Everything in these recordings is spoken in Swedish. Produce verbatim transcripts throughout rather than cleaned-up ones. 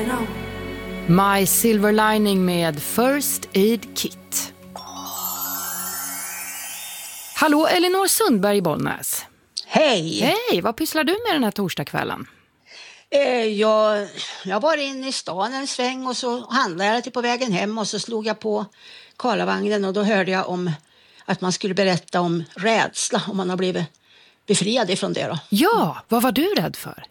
My Silver Lining med First Aid Kit. Hallå, Elinor Sundberg i Bollnäs. Hej! Hej, vad pysslar du med den här torsdagskvällen? Eh, jag, jag var inne i stan en sväng och så handlade jag lite på vägen hem och så slog jag på Karlavagnen och då hörde jag om att man skulle berätta om rädsla om man har blivit befriad ifrån det då. Ja, vad var du rädd för?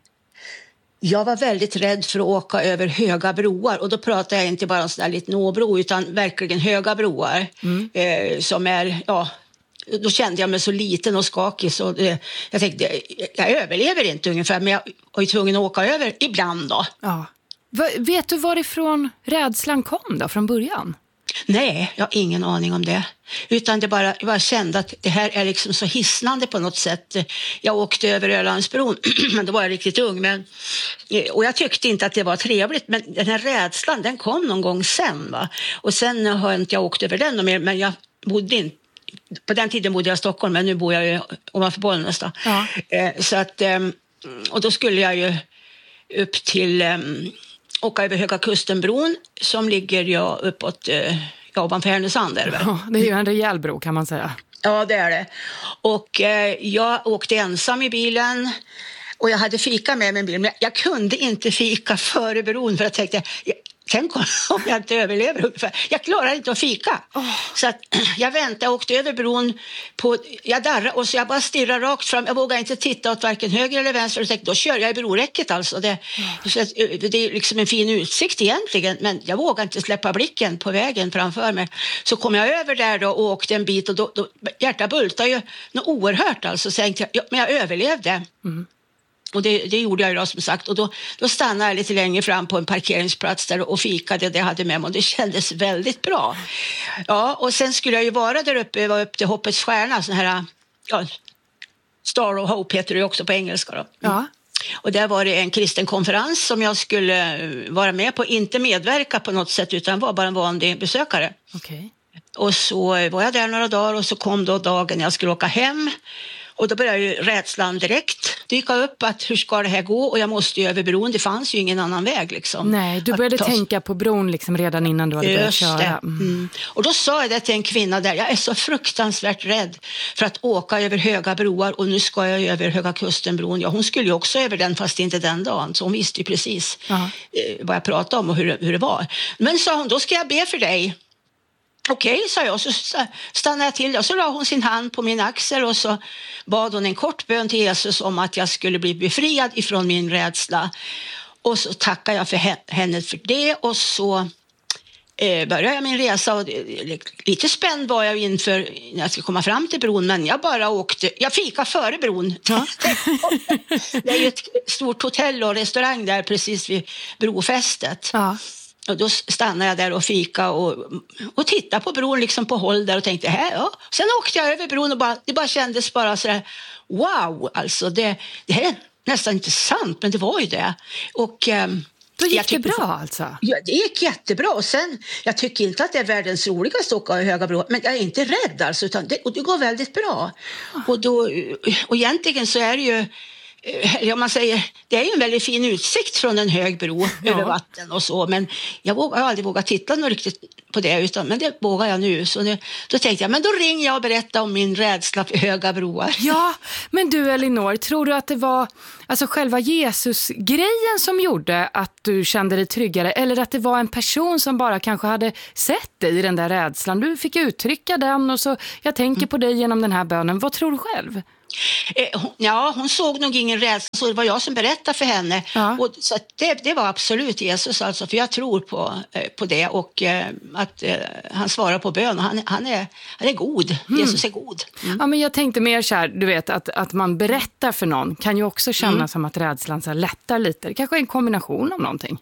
Jag var väldigt rädd för att åka över höga broar och då pratar jag inte bara om sådär lite nåbro utan verkligen höga broar mm. eh, som är, ja, då kände jag mig så liten och skakig så eh, jag tänkte, jag överlever inte ungefär men jag var ju tvungen att åka över ibland då. Ja. V- vet du varifrån rädslan kom då från början? Nej, jag har ingen aning om det. Utan det bara, jag bara kände att det här är liksom så hisnande på något sätt. Jag åkte över Ölandsbron, men då var jag riktigt ung. Men, och jag tyckte inte att det var trevligt, men den här rädslan, den kom någon gång sen. Va? Och sen har inte jag åkt över den mer, men jag bodde inte. På den tiden bodde jag i Stockholm, men nu bor jag ju ovanför Bollnäs då. Ja. Så att, och då skulle jag ju upp till... åka över Höga Kustenbron som ligger ja, uppåt ja, ovanför Härnösand. Där, ja, det är ju en rejäl bro kan man säga. Ja, det är det. Och eh, jag åkte ensam i bilen och jag hade fika med mig i bilen. Men jag kunde inte fika före bron för jag tänkte... Jag, Tänk om jag inte överlever. Jag klarar inte att fika. Oh. Så att jag väntade och åkte över bron. På, jag darrade och så jag bara stirrade rakt fram. Jag vågade inte titta åt varken höger eller vänster. Och tänkte, då kör jag i broräcket alltså. Det, oh. så att, det är liksom en fin utsikt egentligen. Men jag vågade inte släppa blicken på vägen framför mig. Så kom jag över där då och åkte en bit. Och då, då hjärtat bultade ju något oerhört alltså. Så tänkte jag, ja, men jag överlevde. Mm. Och det, det gjorde jag ju då som sagt. Och då, då stannade jag lite längre fram på en parkeringsplats där och fikade det jag hade med mig. Och det kändes väldigt bra. Ja, och sen skulle jag ju vara där uppe, var upp till Hoppets stjärna. Sån här, ja, Star of Hope heter det också på engelska då. Ja. Och där var det en kristen konferens som jag skulle vara med på. Inte medverka på något sätt utan var bara en vanlig besökare. Okay. Och så var jag där några dagar och så kom då dagen jag skulle åka hem. Och då började ju rädslan direkt dyka upp att hur ska det här gå? Och jag måste ju över bron, det fanns ju ingen annan väg liksom. Nej, du började ta... tänka på bron liksom redan innan du hade börjat köra. Mm. Mm. Och då sa jag det till en kvinna där, jag är så fruktansvärt rädd för att åka över höga broar och nu ska jag över Höga Kustenbron. Ja, hon skulle ju också över den fast inte den dagen, så hon visste ju precis uh-huh. eh, vad jag pratade om och hur, hur det var. Men sa hon, då ska jag be för dig. Okej, okay, sa jag. Så stannade jag till och så la hon sin hand på min axel och så bad hon en kort bön till Jesus om att jag skulle bli befriad ifrån min rädsla. Och så tackade jag för henne för det och så eh, började jag min resa. Och lite spänd var jag inför när jag skulle komma fram till bron, men jag bara åkte. Jag fikade före bron. Ja. Det är ju ett stort hotell och restaurang där precis vid brofästet. Ja. Och då stannade jag där och fika och, och tittade på bron liksom på håll där och tänkte här, ja. Sen åkte jag över bron och bara, det bara kändes bara så där, wow, alltså det, det här är nästan inte sant, men det var ju det. Och ehm, då gick tyckte, det bra alltså? Ja, det gick jättebra. Och sen, jag tycker inte att det är världens roligaste att åka i höga broar, men jag är inte rädd alltså, utan det, och det går väldigt bra. Och, då, och egentligen så är det ju ja, man säger, det är ju en väldigt fin utsikt från en hög bro ja. över vatten och så, men jag, vågar, jag har aldrig vågat titta något riktigt på det, utan, men det vågar jag nu. Så nu, då tänkte jag, men då ringer jag och berättar om min rädsla för höga broar. Ja, men du Elinor, tror du att det var alltså själva Jesus-grejen som gjorde att du kände dig tryggare, eller att det var en person som bara kanske hade sett dig i den där rädslan? Du fick uttrycka den och så, jag tänker på dig genom den här bönen. Vad tror du själv? Ja, hon såg nog ingen rädsla, så det var jag som berättade för henne. Ja. Och så det, det var absolut Jesus alltså, för jag tror på, på det och eh, att eh, han svarar på bön och han, han, är, han är god, mm. Jesus är god. Mm. Ja, men jag tänkte mer så här, du vet, att, att man berättar för någon kan ju också kännas mm. som att rädslan så här lättar lite. Det kanske är en kombination av någonting.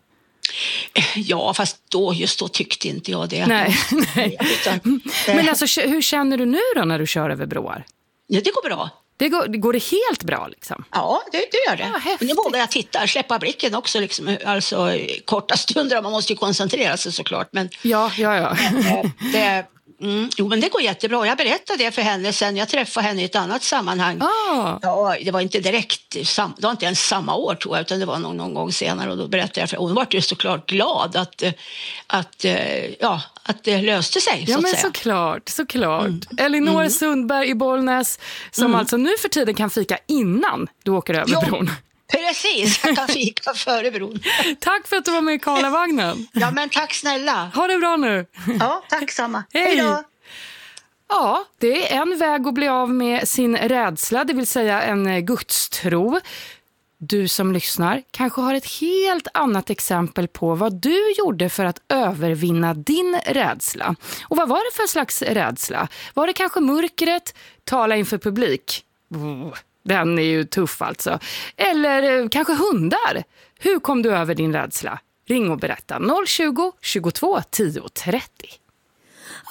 Ja, fast då, just då tyckte inte jag det. Nej, nej. Utan, men alltså, hur känner du nu då när du kör över broar? Ja, det går bra. Det går, går det helt bra liksom? Ja, det, det gör det. Ja, nu vågar jag titta, släppa blicken också liksom, alltså korta stunder, man måste ju koncentrera sig såklart. Men, ja, ja, ja. Men, det, Mm, jo, men det går jättebra. Jag berättade det för henne sen. Jag träffade henne i ett annat sammanhang. Ah. Ja, det var inte direkt, sam- det var inte ens samma år tror jag, utan det var någon, någon gång senare. Och då berättade jag för henne. Hon var ju såklart glad att, att, ja, att det löste sig. Ja, så att men säga. såklart, såklart. Mm. Elinor Mm. Sundberg i Bollnäs, som mm. alltså nu för tiden kan fika innan du åker över jo. bron. Precis, jag kan fika före bron. Tack för att du var med i Karlavagnen. Ja, men tack snälla. Ha det bra nu. Ja, tack samma. Hej. Hej då. Ja, det är en väg att bli av med sin rädsla, det vill säga en gudstro. Du som lyssnar kanske har ett helt annat exempel på vad du gjorde för att övervinna din rädsla. Och vad var det för slags rädsla? Var det kanske mörkret? Tala inför publik? Den är ju tuff alltså. Eller kanske hundar? Hur kom du över din rädsla? Ring och berätta noll tjugo, tjugotvå, tio trettio.